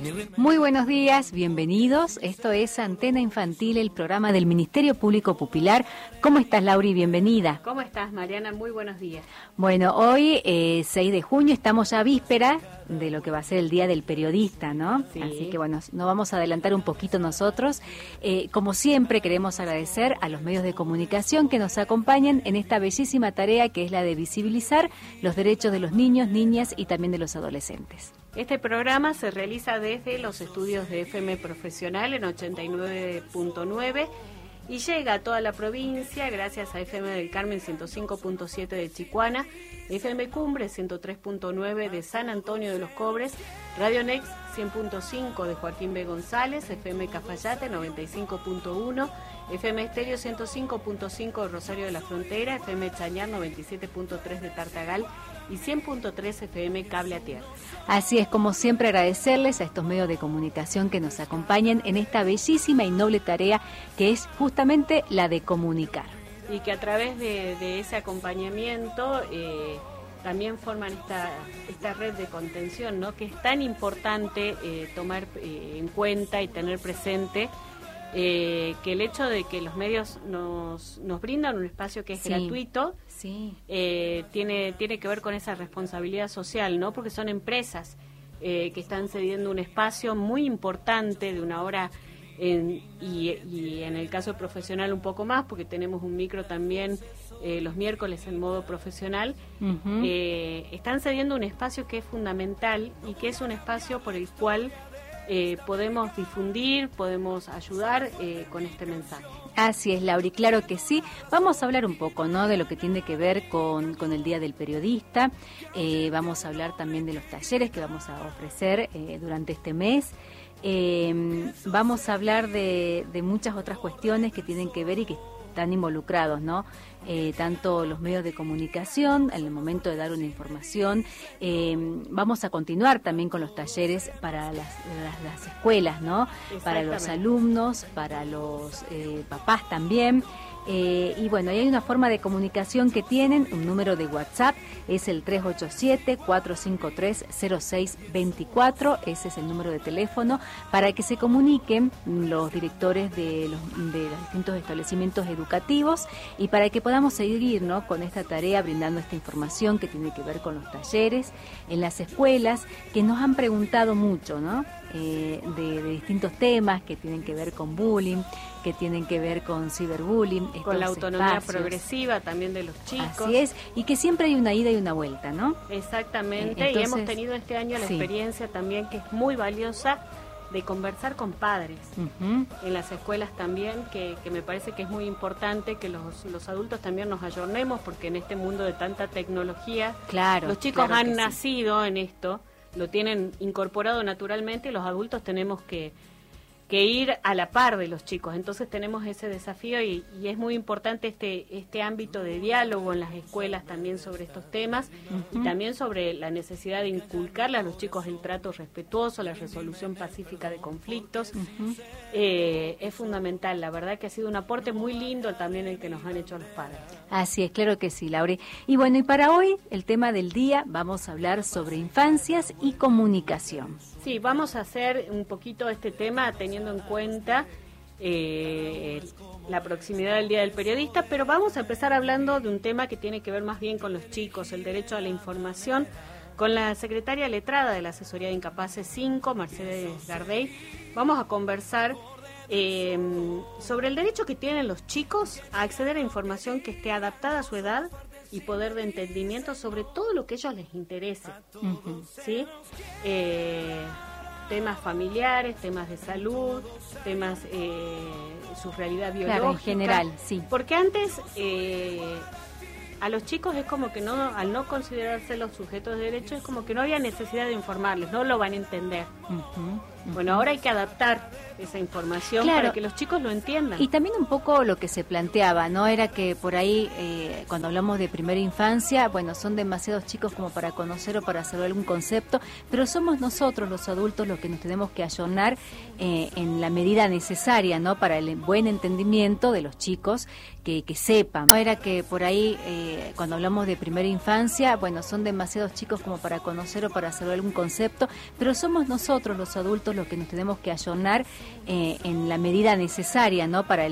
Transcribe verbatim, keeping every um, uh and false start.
Muy buenos días, bienvenidos. Esto es Antena Infantil, el programa del Ministerio Público Pupilar. ¿Cómo estás, Lauri? Bienvenida. ¿Cómo estás, Mariana? Muy buenos días. Bueno, hoy, eh, seis de junio, estamos ya a víspera de lo que va a ser el Día del Periodista, ¿no? Sí. Así que, bueno, nos vamos a adelantar un poquito nosotros. Eh, como siempre, queremos agradecer a los medios de comunicación que nos acompañan en esta bellísima tarea que es la de visibilizar los derechos de los niños, niñas y también de los adolescentes. Este programa se realiza desde los estudios de F M Profesional en ochenta y nueve punto nueve y llega a toda la provincia gracias a F M del Carmen ciento cinco punto siete de Chicuana, F M Cumbre ciento tres punto nueve de San Antonio de los Cobres, Radio Next cien punto cinco de Joaquín B. González, F M Cafayate noventa y cinco punto uno, F M Estéreo ciento cinco punto cinco de Rosario de la Frontera, F M Chañar noventa y siete punto tres de Tartagal y cien punto tres F M Cable a Tierra. Así es, como siempre, agradecerles a estos medios de comunicación que nos acompañan en esta bellísima y noble tarea que es justamente la de comunicar. Y que a través de, de ese acompañamiento eh, también forman esta, esta red de contención, ¿no? Que es tan importante eh, tomar eh, en cuenta y tener presente. Eh, que el hecho de que los medios nos, nos brindan un espacio que es sí, gratuito sí. Eh, tiene, tiene que ver con esa responsabilidad social, ¿no? Porque son empresas eh, que están cediendo un espacio muy importante de una hora en, y, y en el caso profesional un poco más, porque tenemos un micro también eh, los miércoles en modo profesional. Uh-huh. eh, están cediendo un espacio que es fundamental y que es un espacio por el cual Eh, podemos difundir, podemos ayudar eh, con este mensaje. Así es, Lauri, claro que sí. Vamos a hablar un poco, ¿no?, de lo que tiene que ver con, con el Día del Periodista. Eh, vamos a hablar también de los talleres que vamos a ofrecer eh, durante este mes. Eh, vamos a hablar de, de muchas otras cuestiones que tienen que ver y que están involucrados, ¿no? Eh, tanto los medios de comunicación en el momento de dar una información. Eh, vamos a continuar también con los talleres para las, las, las escuelas, ¿no? Para los alumnos, para los eh, papás también. Eh, y bueno, hay una forma de comunicación que tienen, un número de WhatsApp, es el tres ocho siete, cuatro cinco tres, cero seis dos cuatro, ese es el número de teléfono, para que se comuniquen los directores de los, de los distintos establecimientos educativos y para que podamos seguir, ¿no?, con esta tarea, brindando esta información que tiene que ver con los talleres en las escuelas, que nos han preguntado mucho, ¿no?, eh, de, de distintos temas que tienen que ver con bullying, que tienen que ver con ciberbullying, con la autonomía espacios. progresiva también de los chicos. Así es, y que siempre hay una ida y una vuelta, ¿no? Exactamente, eh, entonces, y hemos tenido este año la sí. experiencia también que es muy valiosa de conversar con padres uh-huh. en las escuelas también, que, que me parece que es muy importante que los, los adultos también nos ayornemos, porque en este mundo de tanta tecnología, claro, los chicos claro han nacido sí. en esto, lo tienen incorporado naturalmente y los adultos tenemos que que ir a la par de los chicos, entonces tenemos ese desafío y, y es muy importante este este ámbito de diálogo en las escuelas también sobre estos temas uh-huh. y también sobre la necesidad de inculcarle a los chicos el trato respetuoso, la resolución pacífica de conflictos. Uh-huh. eh, es fundamental, la verdad que ha sido un aporte muy lindo también el que nos han hecho los padres. Así es, claro que sí, Laure. Y bueno, y para hoy, el tema del día, vamos a hablar sobre infancias y comunicación. Sí, vamos a hacer un poquito este tema teniendo en cuenta eh, la proximidad del Día del Periodista, pero vamos a empezar hablando de un tema que tiene que ver más bien con los chicos, el derecho a la información, con la secretaria letrada de la Asesoría de Incapaces cinco, Mercedes Gardey. Vamos a conversar eh, sobre el derecho que tienen los chicos a acceder a información que esté adaptada a su edad y poder de entendimiento sobre todo lo que a ellos les interese, uh-huh. ¿sí? Eh, temas familiares, temas de salud, temas eh, su realidad biológica. Claro, en general, sí. Porque antes eh, a los chicos es como que no, al no considerarse los sujetos de derecho, es como que no había necesidad de informarles, no lo van a entender. Uh-huh, uh-huh. Bueno, ahora hay que adaptar esa información claro. para que los chicos lo entiendan. Y también un poco lo que se planteaba, ¿no? Era que por ahí, eh, cuando hablamos de primera infancia, bueno, son demasiados chicos como para conocer o para saber algún concepto, pero somos nosotros los adultos los que nos tenemos que ayornar eh, en la medida necesaria, ¿no? Para el buen entendimiento de los chicos, que, que sepan. No era que por ahí, eh, cuando hablamos de primera infancia, bueno, son demasiados chicos como para conocer o para saber algún concepto, pero somos nosotros los adultos nosotros los que nos tenemos que ayornar eh, en la medida necesaria, ¿no? Para el